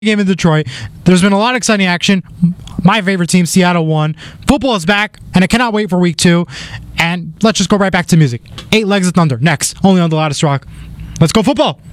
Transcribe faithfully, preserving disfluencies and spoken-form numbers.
game in Detroit. There's been a lot of exciting action. My favorite team, Seattle, won. Football is back, and I cannot wait for week two. And let's just go right back to music. Eight Legs of Thunder, next, only on The Loudest Rock. Let's go football!